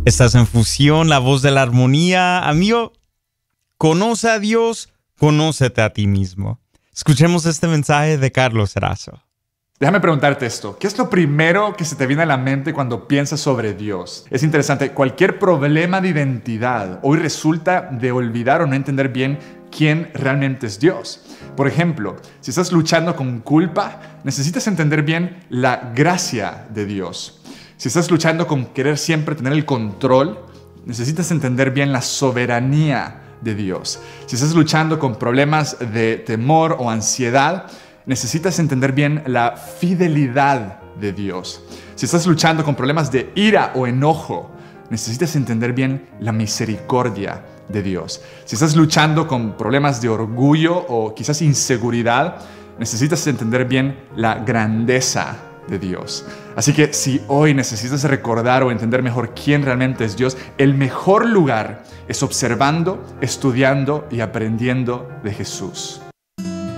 Estás en Fusión, la voz de la armonía. Amigo, conoce a Dios, conócete a ti mismo. Escuchemos este mensaje de Carlos Erazo. Déjame preguntarte esto. ¿Qué es lo primero que se te viene a la mente cuando piensas sobre Dios? Es interesante, cualquier problema de identidad hoy resulta de olvidar o no entender bien quién realmente es Dios. Por ejemplo, si estás luchando con culpa, necesitas entender bien la gracia de Dios. Si estás luchando con querer siempre tener el control, necesitas entender bien la soberanía de Dios. Si estás luchando con problemas de temor o ansiedad, necesitas entender bien la fidelidad de Dios. Si estás luchando con problemas de ira o enojo, necesitas entender bien la misericordia de Dios. Si estás luchando con problemas de orgullo o quizás inseguridad, necesitas entender bien la grandeza de Dios. Así que si hoy necesitas recordar o entender mejor quién realmente es Dios, el mejor lugar es observando, estudiando y aprendiendo de Jesús.